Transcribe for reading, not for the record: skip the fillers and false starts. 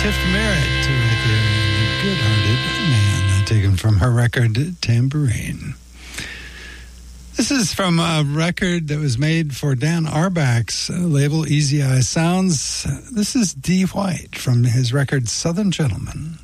Tiff Merritt right there, The Good-Hearted Man, taken from her record Tambourine. This is from a record that was made for Dan Auerbach's label Easy Eye Sounds. This is Dee White from his record Southern Gentleman.